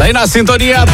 Aí na sintonia,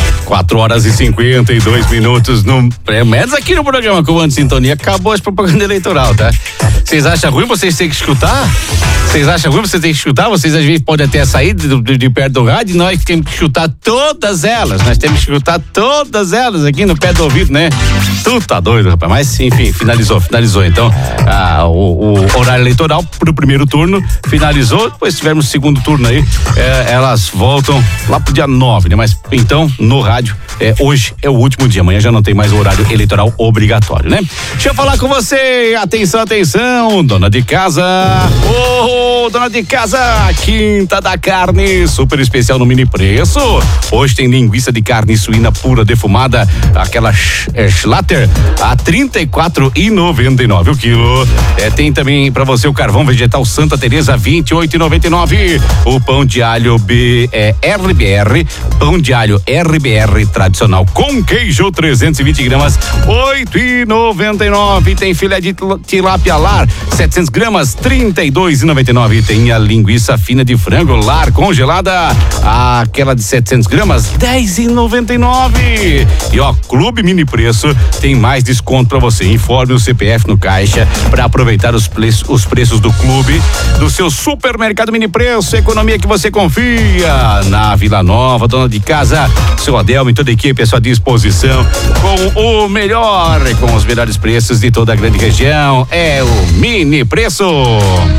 4h52 no menos aqui no programa Comando Sintonia, acabou as propagandas eleitoral, tá? Vocês acham ruim vocês têm que escutar? Vocês acham ruim vocês têm que escutar? Vocês às vezes podem até sair de perto do rádio e nós temos que escutar todas elas. Nós temos que escutar todas elas aqui no pé do ouvido, né? Tu tá doido, rapaz. Mas enfim, finalizou. Então, o horário eleitoral pro primeiro turno finalizou. Depois tivemos o segundo turno aí. Elas voltam lá pro dia 9, né? Mas então, no rádio, hoje é o último dia. Amanhã já não tem mais o horário eleitoral obrigatório, né? Deixa eu falar com você. Atenção, dona de casa. Dona de casa, Quinta da Carne, super especial no mini preço. Hoje tem linguiça de carne suína pura defumada, aquela Schlatter, a R$34,99 o quilo. Tem também pra você o carvão vegetal Santa Teresa, R$28,99. O pão de alho RBR, pão de alho RBR tradicional com queijo, 320 gramas, R$8,99. Tem filé de tilápia lar, 700 gramas, R$32,99. Tem a linguiça fina de frango lar congelada, aquela de 700 gramas, R$10,99. E ó, Clube Mini Preço tem mais desconto pra você. Informe o CPF no caixa pra aproveitar os preços do clube, do seu supermercado Mini Preço, economia que você confia. Na Vila Nova, dona de casa, seu Adelmo e toda a equipe à sua disposição com o melhor, com os melhores preços de toda a grande região. É o Mini Preço.